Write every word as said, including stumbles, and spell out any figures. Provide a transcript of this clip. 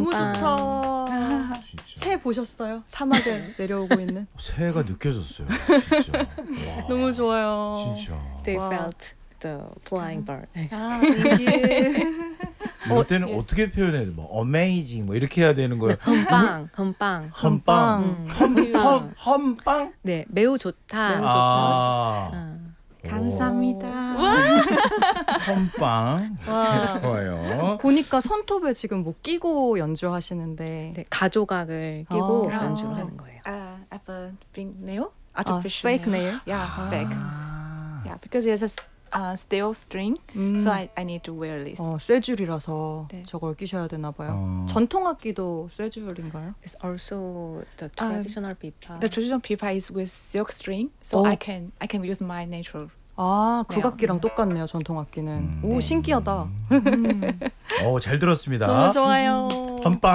너무 흠빵. 좋다. 진짜. 새 보셨어요? 사막에 내려오고 있는. 새해가 느껴졌어요. 진짜. 와, 너무 좋아요. 진짜. They 와. felt the flying bird. 아, thank you. 이럴 때는 yes. 어떻게 표현해야 돼? 뭐 amazing 뭐 이렇게 해야 되는 거예요. 흠빵, 흠빵. 험빵. 음. 험, 험빵? 네, 매우 좋다. 매우 아. 어. 감사합니다. 험빵. 와. 좋아요. 보니까 손톱에 지금 뭐 끼고 연주하시는데 네, 가조각을 끼고 아. 연주를 하는 거예요. Uh, I have a big nail, 아, artificial fake nail? Yeah, fake. 아. Yeah, because it's a s- uh, steel string, 음. so I, I need to wear this. 어, 쇠줄이라서 네. 저걸 끼셔야 되나 봐요. 어. 전통악기도 쇠줄인가요? It's also the 아, traditional pipa. The traditional pipa is with silk string, so Oh. I can I can use my natural. 아, 네. 국악기랑 똑같네요, 전통악기는. 음. 오, 신기하다. Mm. 어, 잘 들었습니다. 너무 좋아요. 험빵.